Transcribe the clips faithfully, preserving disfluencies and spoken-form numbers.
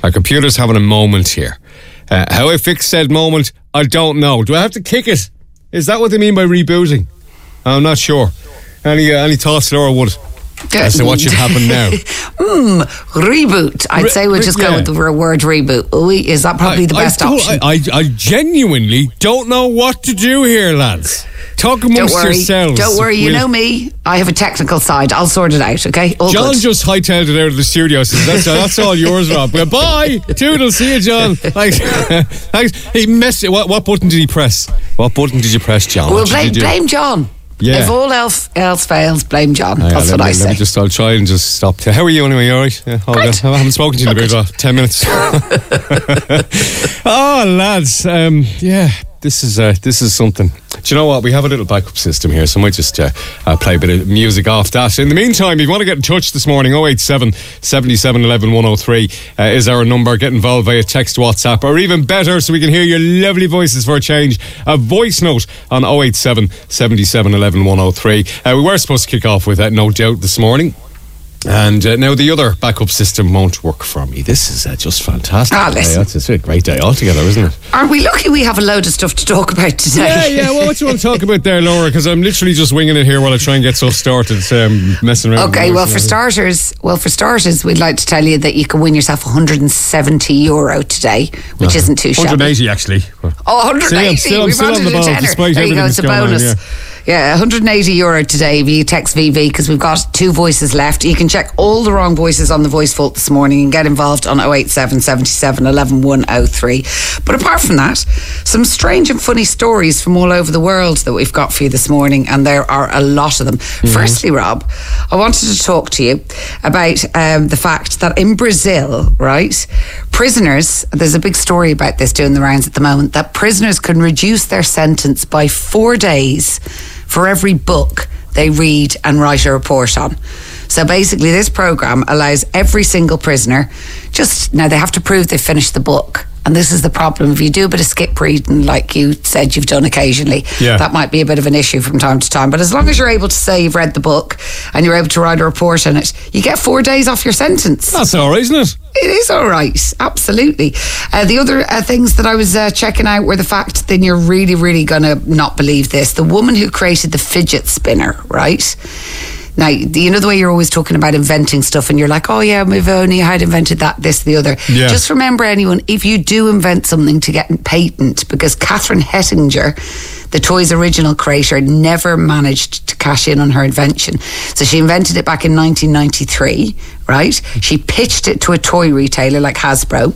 Our computer's having a moment here. Uh, how I fix said moment, I don't know. Do I have to kick it? Is that what they mean by rebooting? I'm not sure. Any uh, any thoughts, Laura Wood, as to what should happen now? Hmm, reboot. I'd Re- say we'll just re- go yeah. with the word reboot. Oui, is that probably I, the best I option? I, I, I genuinely don't know what to do here, lads. Talk amongst Don't worry. yourselves. Don't worry. You We'll- know me. I have a technical side. I'll sort it out. Okay. All John good. just hightailed it out of the studio. Says that's, that's all yours, Rob. Well, bye. Toodle. See you, John. Thanks. Thanks. He messed it. What, what button did he press? What button did you press, John? We'll What did blame, you do? blame John. Yeah. If all else, else fails, blame John. Oh, yeah, That's let what me, I say. Let me just, I'll try and just stop. How are you anyway? You all right? Yeah, all Great. good. I haven't spoken to you in All about uh, ten minutes. Oh, lads. Um, yeah, this is uh, this is something. Do you know what? We have a little backup system here, so I might just uh, uh, play a bit of music off that. In the meantime, if you want to get in touch this morning, oh eight seven, seven seven, one one, one oh three uh, is our number. Get involved via text, WhatsApp, or even better, so we can hear your lovely voices for a change, a voice note on oh eight seven, seven seven, one one, one oh three. Uh, we were supposed to kick off with that, no doubt, this morning. And uh, now the other backup system won't work for me. This is uh, just fantastic. Ah, listen. Yeah, it's a great day altogether, isn't it? Aren't we lucky we have a load of stuff to talk about today? Yeah, yeah. Well, what do you want to talk about there, Laura? Because I'm literally just winging it here while I try and get stuff started, um, messing around. Okay, with well, voice for and starters, well, for starters, we'd like to tell you that you can win yourself one hundred seventy euro today, which everything. isn't too shabby. one hundred eighty, actually. Oh, one hundred eighty. See, I'm still, I'm We've still added on the a ball, tenner. despite There you everything go. that's It's a going on, bonus. yeah. Yeah, one hundred eighty euro today via text V V because we've got two voices left. You can check all the wrong voices on the voice vault this morning and get involved on oh eight seven, seven seven, one one, one oh three. But apart from that, some strange and funny stories from all over the world that we've got for you this morning, and there are a lot of them. Mm-hmm. Firstly, Rob, I wanted to talk to you about um, the fact that in Brazil, right, prisoners, there's a big story about this doing the rounds at the moment, that prisoners can reduce their sentence by four days for every book they read and write a report on. So basically this programme allows every single prisoner, just, now they have to prove they've finished the book. And this is the problem. If you do a bit of skip reading, like you said you've done occasionally, yeah. that might be a bit of an issue from time to time. But as long as you're able to say you've read the book and you're able to write a report on it, you get four days off your sentence. That's all right, isn't it? It is all right, absolutely. Uh, the other uh, things that I was uh, checking out were the fact, then you're really, really going to not believe this. The woman who created the fidget spinner, right? Now, you know the way you're always talking about inventing stuff and you're like, oh yeah, we've only had invented that, this, the other. Yeah. Just remember, anyone, if you do invent something, to get a patent, because Catherine Hettinger, the toy's original creator, never managed to cash in on her invention. So she invented it back in nineteen ninety-three, right? She pitched it to a toy retailer like Hasbro,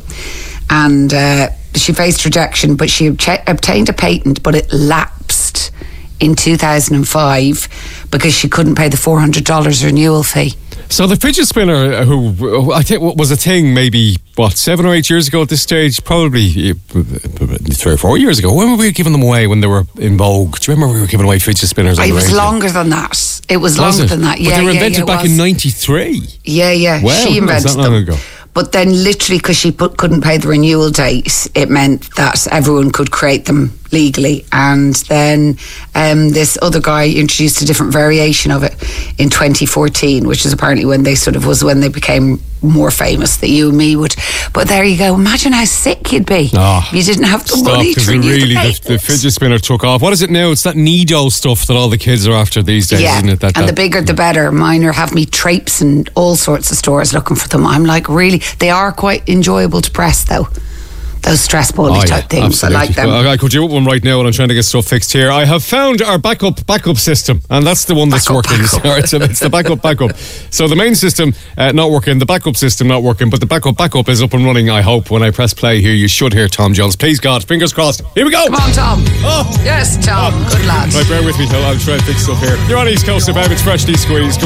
and uh, she faced rejection, but she obche- obtained a patent, but it lapsed in two thousand five because she couldn't pay the four hundred dollars renewal fee. So the fidget spinner, who, who I think was a thing maybe, what, seven or eight years ago at this stage, probably three or four years ago. When were we giving them away when they were in vogue? Do you remember we were giving away fidget spinners? On It the was radio? longer than that. It was, Was longer it? than that. Yeah, but they were yeah, invented yeah, it back was. in ninety-three. Yeah, yeah. Wow, she that was invented that long them. ago. But then literally because she put, couldn't pay the renewal date, it meant that everyone could create them legally. And then um, this other guy introduced a different variation of it in twenty fourteen, which is apparently when they sort of was when they became more famous, that you and me would. But there you go. Imagine how sick you'd be Oh, if you didn't have the stop, money to because renew really the the, patent. the fidget spinner took off. What is it now? It's that Nido stuff that all the kids are after these days, Yeah, isn't it? That, and that, the bigger the better. Mine are have me traipsing all sorts of stores looking for them. I'm like, really, they are quite enjoyable to press though. Those stress bally Oh, type yeah, things. I absolutely. like them. Well, I could do one right now and I'm trying to get stuff fixed here. I have found our backup backup system, and that's the one that's Backup, working. backup. Sorry, it's, it's the backup backup. So the main system uh, not working, the backup system not working, but the backup backup is up and running, I hope. When I press play here, you should hear Tom Jones. Please God, fingers crossed. Here we go. Come on, Tom. Oh. Yes, Tom. Oh. Good lad. Right, bear with me. I'll, I'll try and fix stuff here. You're on East Coast, about it's freshly squeezed.